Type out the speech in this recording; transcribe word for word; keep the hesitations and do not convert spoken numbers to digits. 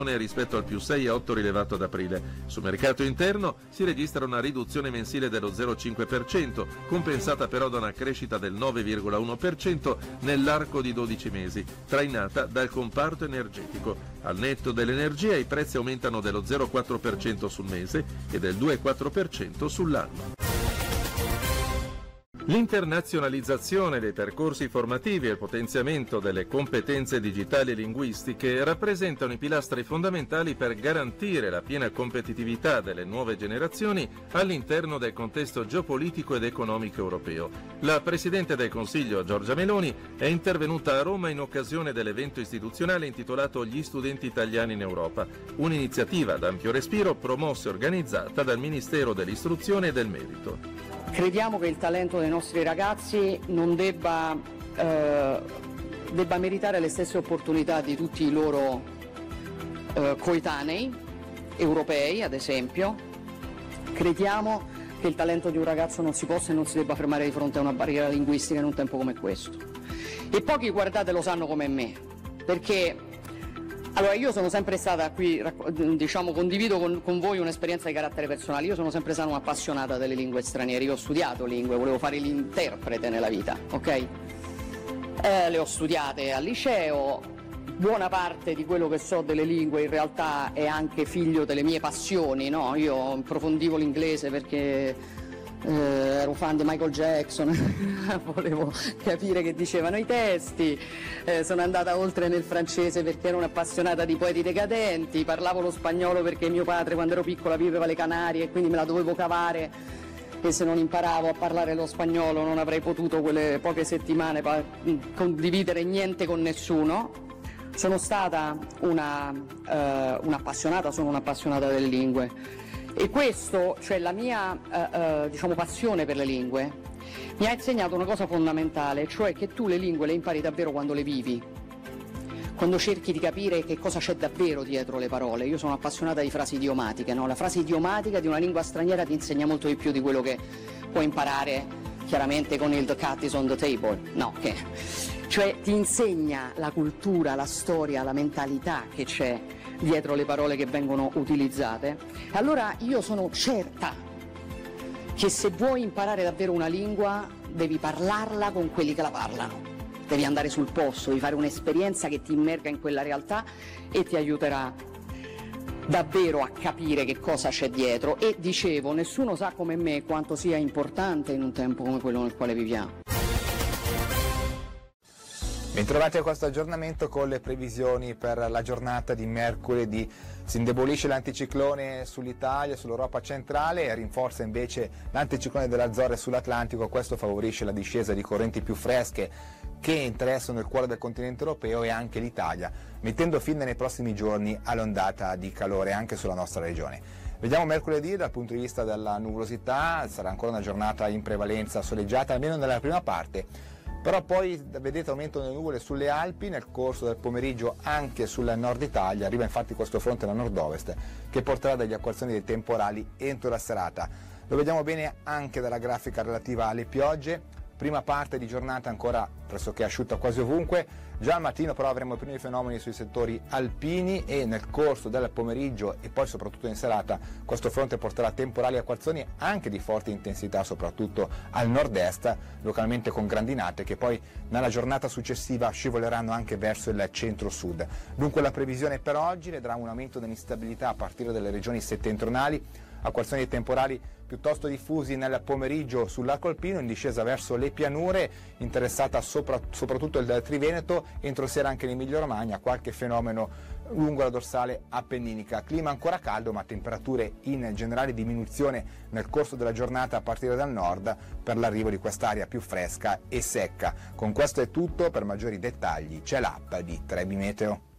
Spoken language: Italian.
rispetto al più sei virgola otto rilevato ad aprile. Sul mercato interno si registra una riduzione mensile dello zero virgola cinque per cento, compensata però da una crescita del nove virgola uno per cento nell'arco di dodici mesi, trainata dal comparto energetico. Al netto dell'energia i prezzi aumentano dello zero virgola quattro per cento sul mese e del due virgola quattro per cento sull'anno. L'internazionalizzazione dei percorsi formativi e il potenziamento delle competenze digitali e linguistiche rappresentano i pilastri fondamentali per garantire la piena competitività delle nuove generazioni all'interno del contesto geopolitico ed economico europeo. La Presidente del Consiglio, Giorgia Meloni, è intervenuta a Roma in occasione dell'evento istituzionale intitolato Gli studenti italiani in Europa, un'iniziativa ad ampio respiro promossa e organizzata dal Ministero dell'Istruzione e del Merito. Crediamo che il talento dei nostri ragazzi non debba, eh, debba meritare le stesse opportunità di tutti i loro eh, coetanei, europei ad esempio. Crediamo che il talento di un ragazzo non si possa e non si debba fermare di fronte a una barriera linguistica in un tempo come questo. E pochi, guardate, lo sanno come me, perché allora io sono sempre stata qui, diciamo, condivido con, con voi un'esperienza di carattere personale. Io sono sempre stata un'appassionata delle lingue straniere, io ho studiato lingue, volevo fare l'interprete nella vita, ok? Eh, le ho studiate al liceo, buona parte di quello che so delle lingue in realtà è anche figlio delle mie passioni, no? Io approfondivo l'inglese perché Eh, ero fan di Michael Jackson, volevo capire che dicevano i testi, eh, sono andata oltre nel francese perché ero un'appassionata di poeti decadenti, parlavo lo spagnolo perché mio padre quando ero piccola viveva alle Canarie e quindi me la dovevo cavare e se non imparavo a parlare lo spagnolo non avrei potuto quelle poche settimane pa- condividere niente con nessuno. Sono stata una, eh, un'appassionata, sono un'appassionata delle lingue. E questo, cioè la mia eh, eh, diciamo, passione per le lingue, mi ha insegnato una cosa fondamentale, cioè che tu le lingue le impari davvero quando le vivi, quando cerchi di capire che cosa c'è davvero dietro le parole. Io sono appassionata di frasi idiomatiche, no? La frase idiomatica di una lingua straniera ti insegna molto di più di quello che puoi imparare chiaramente con il "the cat is on the table", no, che, cioè ti insegna la cultura, la storia, la mentalità che c'è dietro le parole che vengono utilizzate. Allora io sono certa che se vuoi imparare davvero una lingua devi parlarla con quelli che la parlano, devi andare sul posto, devi fare un'esperienza che ti immerga in quella realtà e ti aiuterà davvero a capire che cosa c'è dietro. E dicevo, nessuno sa come me quanto sia importante in un tempo come quello nel quale viviamo. Bentrovati a questo aggiornamento con le previsioni per la giornata di mercoledì. Si indebolisce l'anticiclone sull'Italia, sull'Europa centrale e rinforza invece l'anticiclone delle Azzorre sull'Atlantico. Questo favorisce la discesa di correnti più fresche che interessano il cuore del continente europeo e anche l'Italia, mettendo fine nei prossimi giorni all'ondata di calore anche sulla nostra regione. Vediamo mercoledì dal punto di vista della nuvolosità, sarà ancora una giornata in prevalenza soleggiata, almeno nella prima parte. Però poi vedete aumentano le nuvole sulle Alpi, nel corso del pomeriggio anche sul nord Italia, arriva infatti questo fronte da nord-ovest che porterà degli acquazzoni dei temporali entro la serata. Lo vediamo bene anche dalla grafica relativa alle piogge, prima parte di giornata ancora pressoché asciutta quasi ovunque, già al mattino però avremo i primi fenomeni sui settori alpini e nel corso del pomeriggio e poi soprattutto in serata questo fronte porterà temporali e acquazzoni anche di forte intensità soprattutto al nord-est, localmente con grandinate che poi nella giornata successiva scivoleranno anche verso il centro-sud. Dunque la previsione per oggi vedrà un aumento dell'instabilità a partire dalle regioni settentrionali, acquazzoni temporali piuttosto diffusi nel pomeriggio sull'arco alpino, in discesa verso le pianure, interessata sopra, soprattutto il Triveneto, entro sera anche in Emilia Romagna, qualche fenomeno lungo la dorsale appenninica. Clima ancora caldo ma temperature in generale diminuzione nel corso della giornata a partire dal nord per l'arrivo di quest'aria più fresca e secca. Con questo è tutto, per maggiori dettagli c'è l'app di Trebi Meteo.